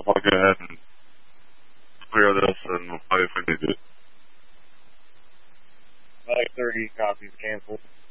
I'll go ahead and clear this, and we'll play if we need it. Like 30 copies canceled.